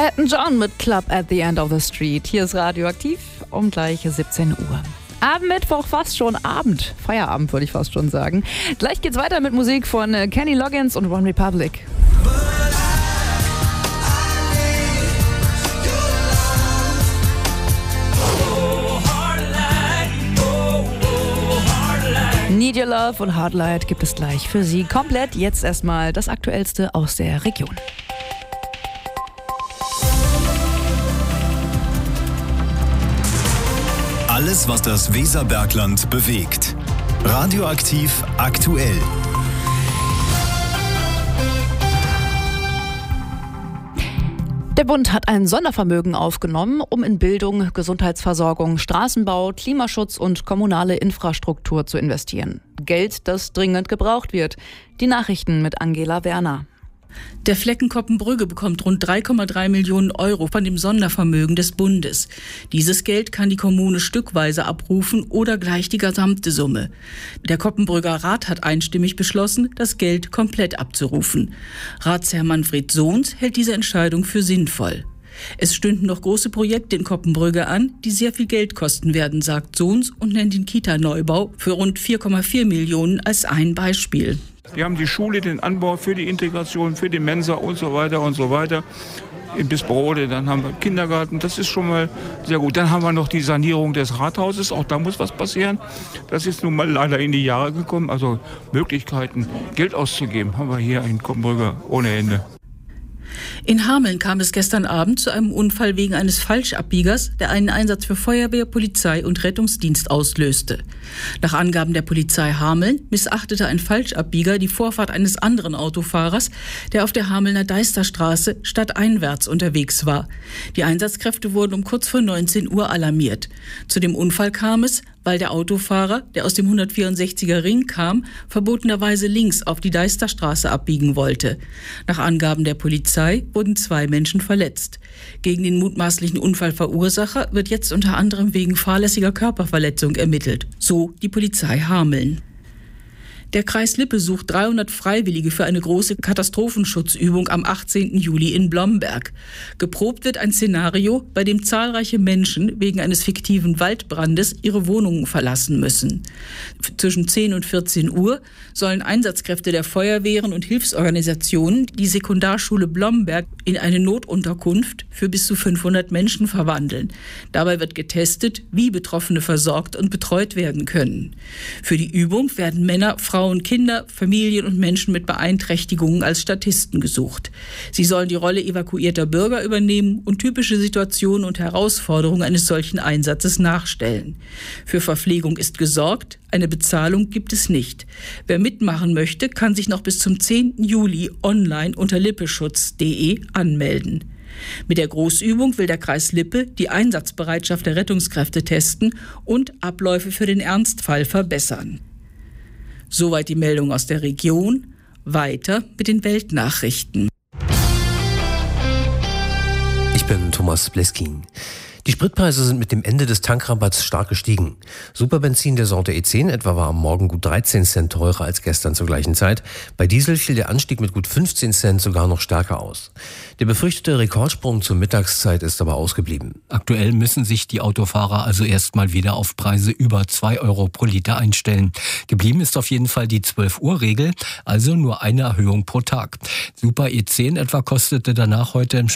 Elton John mit Club at the End of the Street. Hier ist Radioaktiv um gleich 17 Uhr. Am Mittwoch fast schon Abend. Feierabend würde ich fast schon sagen. Gleich geht's weiter mit Musik von Kenny Loggins und One Republic. Need Your Love und Hard Light gibt es gleich für Sie. Komplett jetzt erstmal das Aktuellste aus der Region. Alles, was das Weserbergland bewegt. Radioaktiv aktuell. Der Bund hat ein Sondervermögen aufgenommen, um in Bildung, Gesundheitsversorgung, Straßenbau, Klimaschutz und kommunale Infrastruktur zu investieren. Geld, das dringend gebraucht wird. Die Nachrichten mit Angela Werner. Der Flecken Koppenbrügge bekommt rund 3,3 Millionen Euro von dem Sondervermögen des Bundes. Dieses Geld kann die Kommune stückweise abrufen oder gleich die gesamte Summe. Der Koppenbrügger Rat hat einstimmig beschlossen, das Geld komplett abzurufen. Ratsherr Manfred Sohns hält diese Entscheidung für sinnvoll. Es stünden noch große Projekte in Koppenbrügge an, die sehr viel Geld kosten werden, sagt Sohns und nennt den Kita-Neubau für rund 4,4 Millionen als ein Beispiel. Wir haben die Schule, den Anbau für die Integration, für die Mensa und so weiter und so weiter. In Bisperode, dann haben wir Kindergarten, das ist schon mal sehr gut. Dann haben wir noch die Sanierung des Rathauses, auch da muss was passieren. Das ist nun mal leider in die Jahre gekommen. Also Möglichkeiten, Geld auszugeben, haben wir hier in Koppenbrügge ohne Ende. In Hameln kam es gestern Abend zu einem Unfall wegen eines Falschabbiegers, der einen Einsatz für Feuerwehr, Polizei und Rettungsdienst auslöste. Nach Angaben der Polizei Hameln missachtete ein Falschabbieger die Vorfahrt eines anderen Autofahrers, der auf der Hamelner Deisterstraße stadteinwärts unterwegs war. Die Einsatzkräfte wurden um kurz vor 19 Uhr alarmiert. Zu dem Unfall kam es, weil der Autofahrer, der aus dem 164er Ring kam, verbotenerweise links auf die Deisterstraße abbiegen wollte. Nach Angaben der Polizei wurden 2 Menschen verletzt. Gegen den mutmaßlichen Unfallverursacher wird jetzt unter anderem wegen fahrlässiger Körperverletzung ermittelt. So die Polizei Hameln. Der Kreis Lippe sucht 300 Freiwillige für eine große Katastrophenschutzübung am 18. Juli in Blomberg. Geprobt wird ein Szenario, bei dem zahlreiche Menschen wegen eines fiktiven Waldbrandes ihre Wohnungen verlassen müssen. Zwischen 10 und 14 Uhr sollen Einsatzkräfte der Feuerwehren und Hilfsorganisationen die Sekundarschule Blomberg in eine Notunterkunft für bis zu 500 Menschen verwandeln. Dabei wird getestet, wie Betroffene versorgt und betreut werden können. Für die Übung werden Männer, Frauen, Kinder, Familien und Menschen mit Beeinträchtigungen als Statisten gesucht. Sie sollen die Rolle evakuierter Bürger übernehmen und typische Situationen und Herausforderungen eines solchen Einsatzes nachstellen. Für Verpflegung ist gesorgt, eine Bezahlung gibt es nicht. Wer mitmachen möchte, kann sich noch bis zum 10. Juli online unter lippeschutz.de anmelden. Mit der Großübung will der Kreis Lippe die Einsatzbereitschaft der Rettungskräfte testen und Abläufe für den Ernstfall verbessern. Soweit die Meldung aus der Region. Weiter mit den Weltnachrichten. Ich bin Thomas Bleskin. Die Spritpreise sind mit dem Ende des Tankrabatts stark gestiegen. Superbenzin der Sorte E10 etwa war am Morgen gut 13 Cent teurer als gestern zur gleichen Zeit. Bei Diesel fiel der Anstieg mit gut 15 Cent sogar noch stärker aus. Der befürchtete Rekordsprung zur Mittagszeit ist aber ausgeblieben. Aktuell müssen sich die Autofahrer also erstmal wieder auf Preise über 2 Euro pro Liter einstellen. Geblieben ist auf jeden Fall die 12-Uhr-Regel, also nur eine Erhöhung pro Tag. Super E10 etwa kostete danach heute im